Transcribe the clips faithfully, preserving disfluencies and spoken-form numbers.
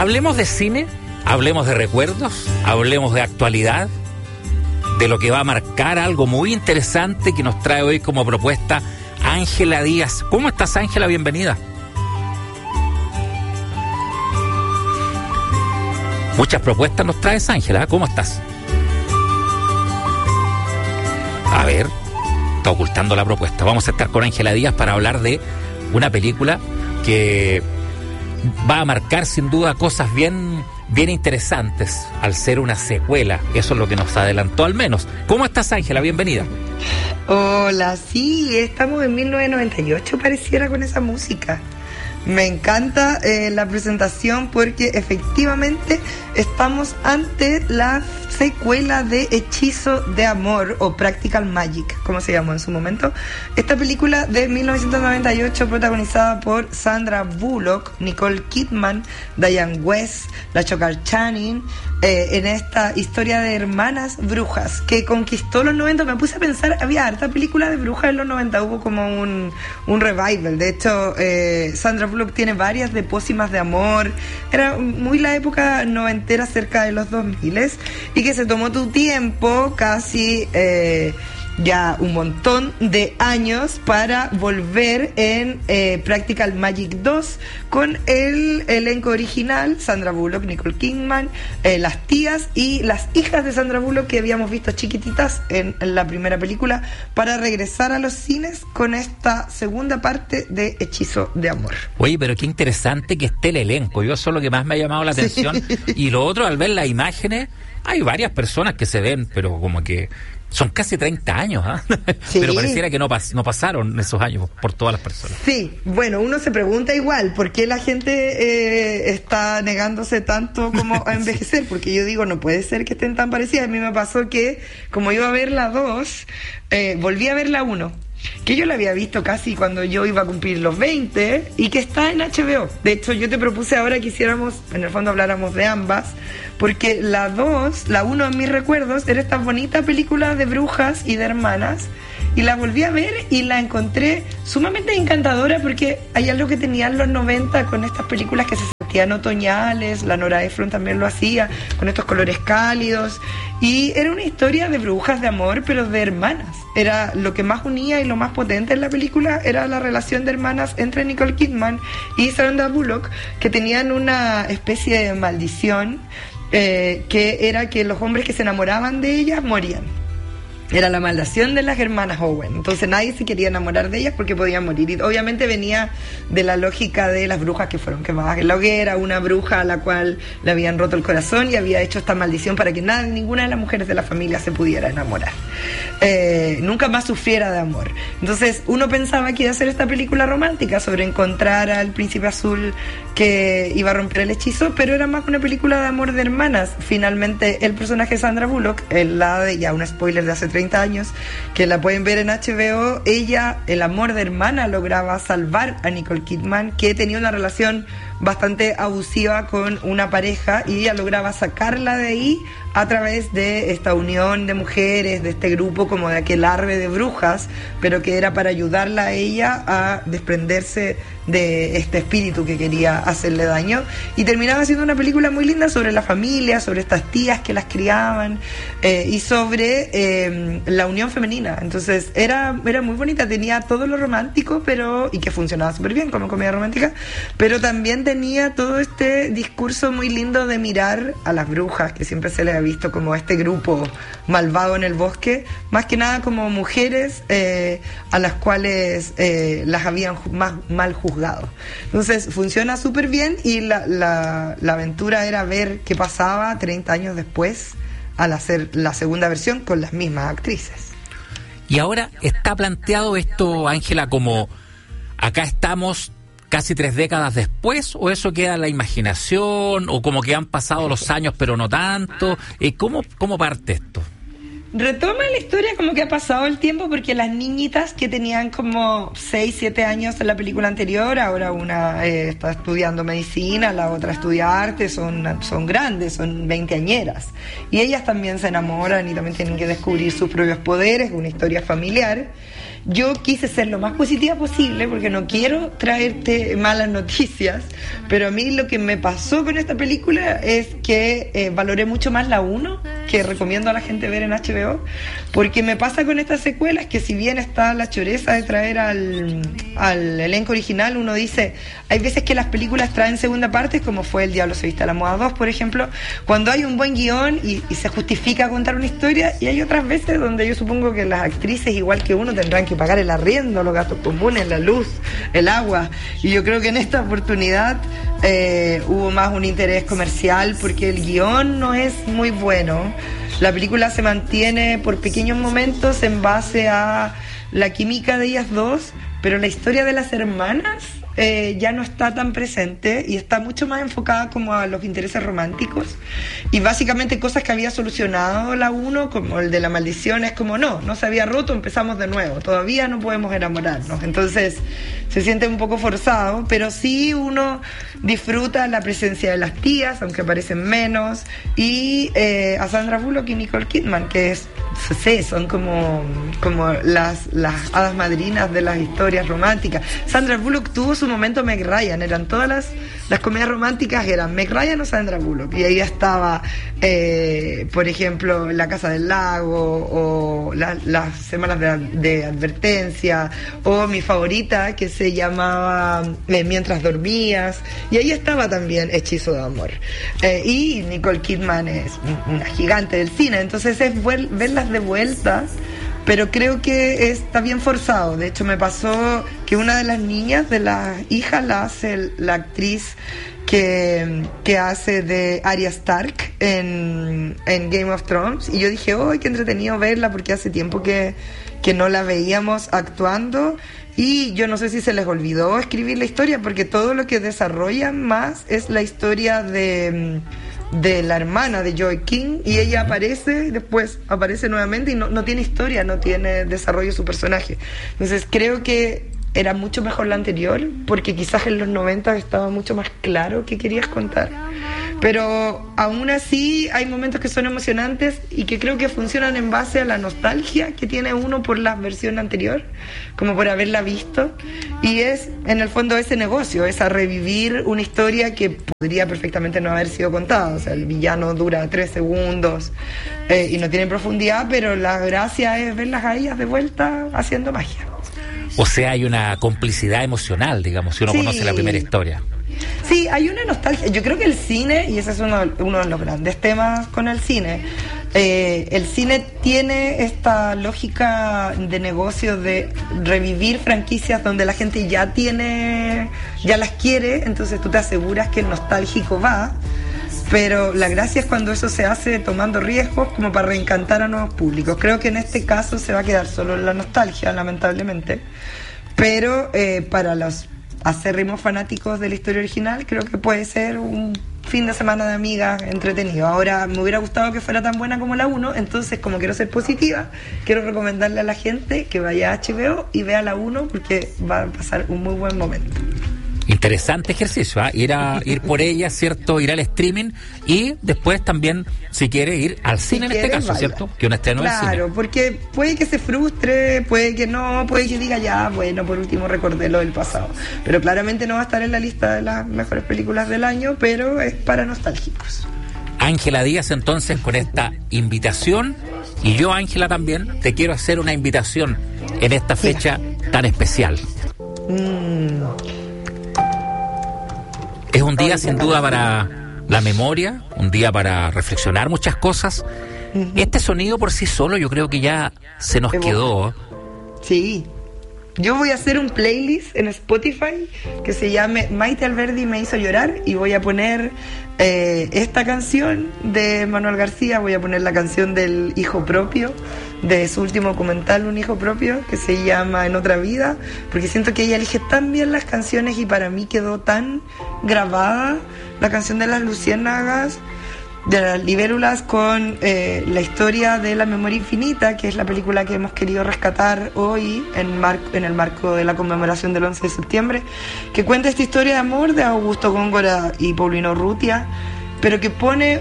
Hablemos de cine, hablemos de recuerdos, hablemos de actualidad, de lo que va a marcar algo muy interesante que nos trae hoy como propuesta Ángela Díaz. ¿Cómo estás, Ángela? Bienvenida. Muchas propuestas nos traes, Ángela. ¿Cómo estás? A ver, está ocultando la propuesta. Vamos a estar con Ángela Díaz para hablar de una película que va a marcar sin duda cosas bien, bien interesantes al ser una secuela. Eso es lo que nos adelantó al menos. ¿Cómo estás, Ángela? Bienvenida. Hola, sí, estamos en mil novecientos noventa y ocho, pareciera, con esa música. Me encanta eh, la presentación porque efectivamente estamos ante la secuela de Hechizo de Amor, o Practical Magic, como se llamó en su momento. Esta película de mil novecientos noventa y ocho, protagonizada por Sandra Bullock, Nicole Kidman, Diane West, LaChoca Channing, eh, en esta historia de hermanas brujas que conquistó los noventa. Me puse a pensar, había harta película de brujas en los noventa, hubo como un, un revival. De hecho, eh, Sandra Bullock tiene varias de Pócimas de Amor. Era muy la época noventera, cerca de los dos mil, y que se tomó tu tiempo, casi eh, ya un montón de años, para volver en eh, Practical Magic dos con el elenco original: Sandra Bullock, Nicole Kidman, eh, las tías y las hijas de Sandra Bullock que habíamos visto chiquititas en, en la primera película, para regresar a los cines con esta segunda parte de Hechizo de Amor. Oye, pero qué interesante que esté el elenco. Yo eso es lo que más me ha llamado la atención. Sí. Y lo otro, al ver las imágenes, hay varias personas que se ven, pero como que son casi treinta años, ¿eh? Sí. Pero pareciera que no, pas- no pasaron esos años por todas las personas. Sí, bueno, uno se pregunta igual, ¿por qué la gente eh, está negándose tanto como a envejecer? Porque yo digo, no puede ser que estén tan parecidas. A mí me pasó que, como iba a ver la dos, eh, volví a ver la uno, que yo la había visto casi cuando yo iba a cumplir los veinte, y que está en H B O. De hecho, yo te propuse ahora que hiciéramos, en el fondo habláramos de ambas, porque la dos, la uno en mis recuerdos, era esta bonita película de brujas y de hermanas, y la volví a ver y la encontré sumamente encantadora, porque hay algo que tenían los noventa con estas películas que se sentían otoñales. La Nora Ephron también lo hacía, con estos colores cálidos, y era una historia de brujas de amor, pero de hermanas. Era lo que más unía y lo más potente en la película, era la relación de hermanas entre Nicole Kidman y Sandra Bullock, que tenían una especie de maldición, eh, que era que los hombres que se enamoraban de ellas morían. Era la maldición de las hermanas Owen. Entonces nadie se quería enamorar de ellas porque podían morir. Y obviamente venía de la lógica de las brujas que fueron quemadas en la hoguera. Una bruja a la cual le habían roto el corazón y había hecho esta maldición para que nada, ninguna de las mujeres de la familia se pudiera enamorar. Eh, nunca más sufriera de amor. Entonces uno pensaba que iba a ser esta película romántica sobre encontrar al príncipe azul que iba a romper el hechizo, pero era más una película de amor de hermanas. Finalmente el personaje de Sandra Bullock, el lado de, ya un spoiler de hace treinta años, que la pueden ver en H B O, ella, el amor de hermana, lograba salvar a Nicole Kidman, que tenía una relación bastante abusiva con una pareja, y ella lograba sacarla de ahí a través de esta unión de mujeres, de este grupo como de aquelarre de brujas, pero que era para ayudarla a ella a desprenderse de este espíritu que quería hacerle daño. Y terminaba siendo una película muy linda sobre la familia, sobre estas tías que las criaban, eh, y sobre eh, la unión femenina. Entonces era, era muy bonita, tenía todo lo romántico, pero y que funcionaba súper bien como comedia romántica, pero también tenía todo este discurso muy lindo de mirar a las brujas, que siempre se les ha visto como este grupo malvado en el bosque, más que nada como mujeres eh, a las cuales eh, las habían más mal juzgado. Entonces funciona súper bien, y la, la, la aventura era ver qué pasaba treinta años después al hacer la segunda versión con las mismas actrices. Y ahora está planteado esto, Ángela, como acá estamos casi tres décadas después, o eso queda en la imaginación, o como que han pasado los años pero no tanto. Eh, ¿cómo, cómo parte esto? Retoma la historia como que ha pasado el tiempo, porque las niñitas que tenían como seis, siete años en la película anterior, ahora una eh, está estudiando medicina, la otra estudia arte, son, son grandes, son veinteañeras, y ellas también se enamoran y también tienen que descubrir sus propios poderes, una historia familiar. yo quise ser lo más positiva posible porque no quiero traerte malas noticias, pero a mí lo que me pasó con esta película es que eh, valoré mucho más la uno, que recomiendo a la gente ver en H B O, porque me pasa con estas secuelas que si bien está la choreza de traer al, al elenco original, uno dice, hay veces que las películas traen segunda parte, como fue El Diablo se viste a la moda dos, por ejemplo, cuando hay un buen guión y, y se justifica contar una historia, y hay otras veces donde yo supongo que las actrices, igual que uno, tendrán que pagar el arriendo, los gastos comunes, la luz, el agua, y yo creo que en esta oportunidad eh, hubo más un interés comercial porque el guión no es muy bueno. La película se mantiene por pequeños momentos en base a la química de ellas dos, pero la historia de las hermanas eh, ya no está tan presente y está mucho más enfocada como a los intereses románticos, y básicamente cosas que había solucionado la uno, como el de la maldición, es como no, no se había roto, empezamos de nuevo, todavía no podemos enamorarnos. Entonces se siente un poco forzado, pero sí uno disfruta la presencia de las tías, aunque aparecen menos, y eh, a Sandra Bullock y Nicole Kidman, que es, sí, son como, como las, las hadas madrinas de las historias románticas. Sandra Bullock tuvo su momento Meg Ryan, eran todas las, las comedias románticas, eran Meg Ryan o Sandra Bullock, y ahí estaba, eh, por ejemplo, La Casa del Lago, o la, las semanas de, de advertencia, o mi favorita, que se llamaba eh, Mientras dormías, y ahí estaba también Hechizo de amor. Eh, y Nicole Kidman es una gigante del cine, entonces es vuel- verlas de vuelta, pero creo que está bien forzado. De hecho, me pasó que una de las niñas, de las hijas, la hace la actriz que, que hace de Arya Stark en, en Game of Thrones, y yo dije, oh, qué entretenido verla, porque hace tiempo que, que no la veíamos actuando, y yo no sé si se les olvidó escribir la historia, porque todo lo que desarrollan más es la historia de... de la hermana de Joy King, y ella aparece y después aparece nuevamente y no, no tiene historia, no tiene desarrollo su personaje. Entonces creo que era mucho mejor la anterior, porque quizás en los noventa estaba mucho más claro qué querías contar, pero aún así hay momentos que son emocionantes y que creo que funcionan en base a la nostalgia que tiene uno por la versión anterior, como por haberla visto, y es en el fondo ese negocio, es a revivir una historia que podría perfectamente no haber sido contada. O sea, el villano dura tres segundos eh, y no tiene profundidad, pero la gracia es verlas a ellas de vuelta haciendo magia. O sea, hay una complicidad emocional, digamos, si uno Sí. conoce la primera historia. Sí, hay una nostalgia. Yo creo que el cine, y ese es uno, uno de los grandes temas con el cine, eh, el cine tiene esta lógica de negocio de revivir franquicias donde la gente ya tiene, ya las quiere, entonces tú te aseguras que el nostálgico va, pero la gracia es cuando eso se hace tomando riesgos como para reencantar a nuevos públicos. Creo que en este caso se va a quedar solo en la nostalgia, lamentablemente, pero eh, para los acérrimos fanáticos de la historia original creo que puede ser un fin de semana de amigas entretenido. Ahora, me hubiera gustado que fuera tan buena como la uno, entonces, como quiero ser positiva, quiero recomendarle a la gente que vaya a H B O y vea la uno, porque va a pasar un muy buen momento. Interesante ejercicio, ¿eh? ir a ir por ella, ¿cierto? Ir al streaming y después también, si quiere, ir al cine, si en este caso, vaya. ¿Cierto? Que un estreno del cine. Claro, porque puede que se frustre, puede que no, puede que diga ya, bueno, por último recordé lo del pasado. Pero claramente no va a estar en la lista de las mejores películas del año, pero es para nostálgicos. Ángela Díaz, entonces, con esta invitación, y yo, Ángela, también te quiero hacer una invitación en esta fecha yeah. tan especial. Mm. Es un día sin duda para la memoria, un día para reflexionar muchas cosas. Uh-huh. Este sonido por sí solo yo creo que ya se nos quedó. Sí. Yo voy a hacer un playlist en Spotify que se llame Maite Alberdi me hizo llorar, y voy a poner eh, esta canción de Manuel García, voy a poner la canción del hijo propio, de su último documental, Un hijo propio, que se llama En otra vida, porque siento que ella elige tan bien las canciones y para mí quedó tan grabada la canción de las luciérnagas, de las libélulas, con eh, la historia de La memoria infinita, que es la película que hemos querido rescatar hoy en, mar- en el marco de la conmemoración del once de septiembre, que cuenta esta historia de amor de Augusto Góngora y Paulino Urrutia, pero que pone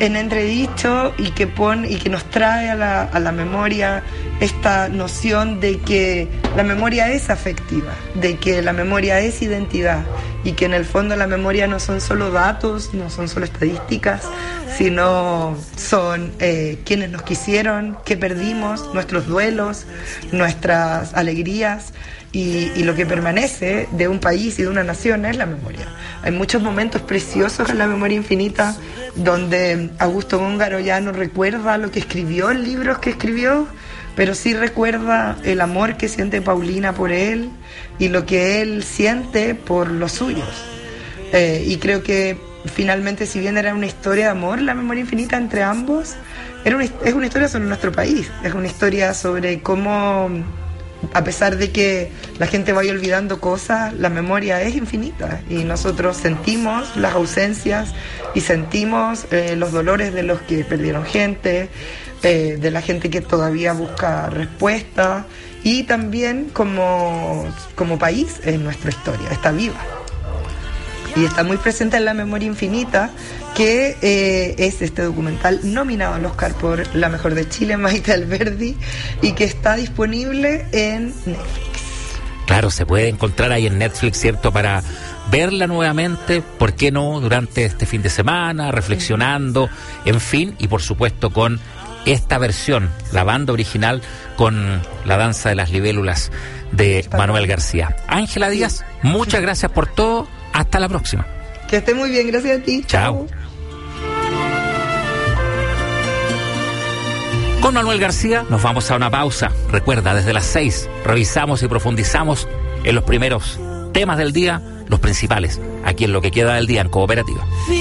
en entredicho y que pone y que nos trae a la, a la memoria esta noción de que la memoria es afectiva, de que la memoria es identidad y que en el fondo la memoria no son solo datos, no son solo estadísticas, sino son eh, quienes nos quisieron, qué perdimos, nuestros duelos, nuestras alegrías. Y, y lo que permanece de un país y de una nación es la memoria. Hay muchos momentos preciosos en La Memoria Infinita donde Augusto Góngaro ya no recuerda lo que escribió en libros que escribió, pero sí recuerda el amor que siente Paulina por él y lo que él siente por los suyos. Eh, y creo que finalmente, si bien era una historia de amor, La Memoria Infinita entre ambos, era una, es una historia sobre nuestro país, es una historia sobre cómo, a pesar de que la gente vaya olvidando cosas, la memoria es infinita y nosotros sentimos las ausencias y sentimos eh, los dolores de los que perdieron gente, eh, de la gente que todavía busca respuesta, y también como, como país en nuestra historia, está viva. Y está muy presente en La Memoria Infinita, que eh, es este documental nominado al Oscar por La Mejor de Chile, Maite Alberdi, y que está disponible en Netflix. Claro, se puede encontrar ahí en Netflix, ¿cierto? Para verla nuevamente, ¿por qué no? Durante este fin de semana, reflexionando, en fin, y por supuesto con esta versión, la banda original, con la danza de las libélulas de Manuel García. Ángela Díaz, muchas gracias por todo. Hasta la próxima. Que esté muy bien, gracias a ti. Chao. Con Manuel García nos vamos a una pausa. Recuerda, desde las seis revisamos y profundizamos en los primeros temas del día, los principales, aquí en Lo que queda del día en Cooperativa.